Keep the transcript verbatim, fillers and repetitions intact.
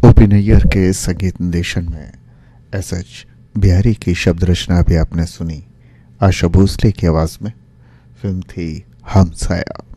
OP Nayyar के संगीत निर्देशन में एस एच बिहारी की शब्द रचना भी आपने सुनी आशा भोसले की आवाज में। फिल्म थी हमसाया।